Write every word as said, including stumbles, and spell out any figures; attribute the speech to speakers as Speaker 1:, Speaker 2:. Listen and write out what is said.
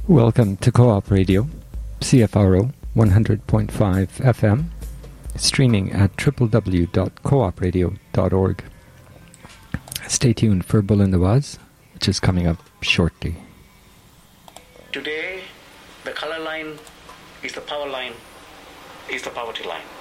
Speaker 1: Welcome to Co-op Radio, C F R O one hundred point five F M, streaming at w w w dot coop radio dot org. Stay tuned for Bull in the Waz, which is coming up shortly.
Speaker 2: Today, the color line is the power line, is the poverty line.